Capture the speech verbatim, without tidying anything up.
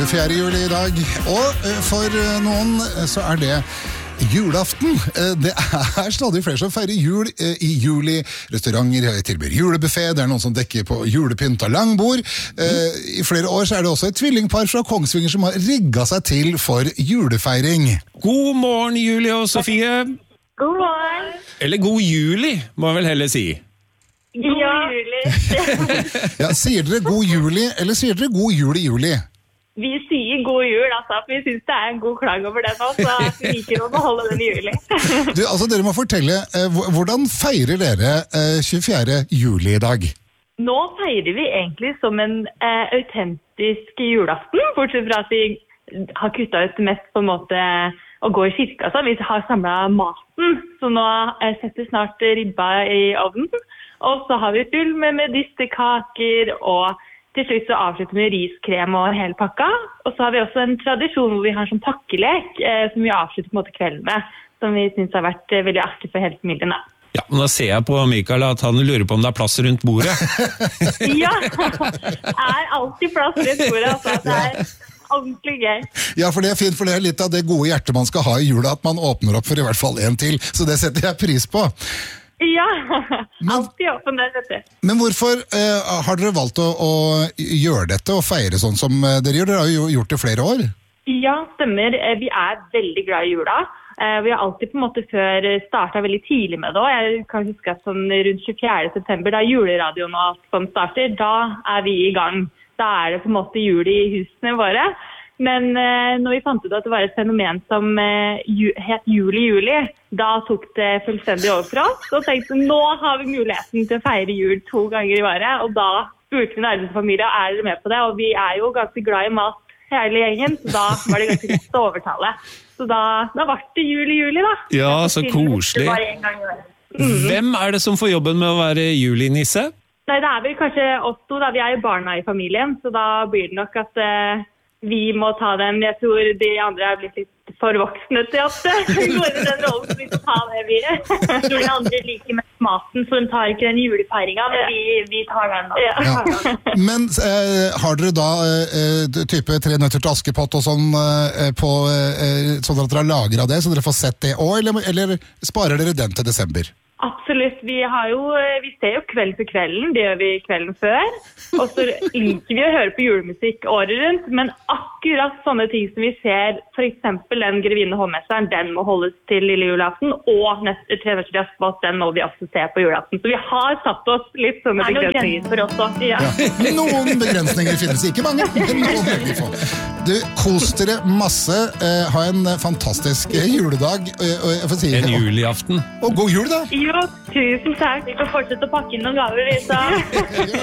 tjuefjerde juli i dag, og for noen så er det julaften. Det er stadig flere som feirer jul i juli. Restauranter tilbyr julebuffet, det er noen som dekker på julepynt og langbord. I flere år så er det også et tvillingpar fra Kongsvinger som har rigget seg til for julefeiring. God morgen, Julie og Sofie. God morgen. Eller god juli, må jeg vel heller si. God ja. juli. Ja, sier dere god juli, eller sier dere god jul i juli? Vi sier god jul, altså. Vi synes det er en god klang over den også, så vi liker å beholde den i juli. Du, altså, dere må fortelle, eh, hvordan feirer dere eh, tjuefjerde juli i dag? Nå feirer vi egentlig som en eh, autentisk julaften, bortsett fra at vi har kuttet ut mest på en måte å gå i kirka. Så vi har samlet maten, så nå eh, setter snart ribba i ovnen. Og så har vi full med medisterkaker, og til slutt så avslutter vi med riskrem og hele pakka. Og så har vi også en tradisjon hvor vi har en sånn pakkelek, eh, som vi avslutter på en måte kvelden med, som vi synes har vært eh, veldig artig for hele familien. Da. Ja, men da ser jeg på Mikael at han lurer på om det er plass rundt bordet. Ja, det er alltid plass rundt bordet, altså. Det er ordentlig gøy. Ja, for det er fint, for det er litt av det gode hjertet man skal ha i jula, at man åpner opp for i hvert fall en til, så det setter jeg pris på. Ja, men, alltid åpen det, vet du. Men hvorfor eh, har dere valgt å, å gjøre dette og feire sånn som dere gjør? Dere har jo gjort det flere år. Ja, stemmer. Vi er veldig glad i jula. Vi har alltid på en måte før startet veldig tidlig med det også. Jeg kan huske at sånn rundt tjuefjerde september, da juleradioen og alt sånt starter, da er vi i gang. Da er det på en måte jul i husene våre. Men eh, når vi fant ut at det var et fenomen som eh, ju, het juli-juli, da tok det fullstendig over for oss, og tenkte nå har vi muligheten til å feire jul to ganger i året, og da spurte vi nærmeste familie, er dere med på det? Og vi er jo ganske glad i mat hele gjengen, så da var det ganske lett å overtale. Så da, da var det juli-juli da. Ja, så koselig. Bare en gang i året. Mm. Hvem er det som får jobben med å være julinisse? Nei, det er vel kanskje oss to, da. Vi er jo barna i familien, så da blir det nok at eh, vi må ta den. Jeg tror de andre er blitt litt for voksne til at vi går i den rollen, så vi skal ta det vi. Jeg tror de andre liker med maten, så de tar ikke den julefeiringen, men vi, vi tar den da. Ja. Ja. Men eh, har dere da eh, type tre nøtter til Askepott og sånn eh, på, eh, sånn at dere har lagret det, så dere får sett det også, eller, eller sparer dere den til desember? Absolutt. Vi, har jo, vi ser jo kveld for kvelden, det gjør vi kvelden før. Og så liker vi å høre på julemusikk året rundt, men akkurat sånne ting som vi ser, for eksempel den Grevinne Hovmesteren, den må holdes til lille julaften, og neste tre nøtter til Askepott, den må vi også se på julaften. Så vi har satt oss litt sånne begrensninger for oss også. Ja. Ja. Noen begrensninger finnes, ikke mange, men noen veldig få. Du, kos dere masse, eh, ha en fantastisk juledag. Eh, jeg får si, en juliaften. Og god jul da! Jo, tusen takk. Vi får fortsette å pakke inn noen gaver. Så.